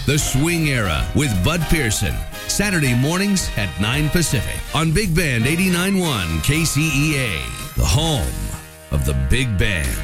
The Swing Era with Bud Pearson. Saturday mornings at 9 Pacific on Big Band 89.1 KCEA, the home of the Big Band.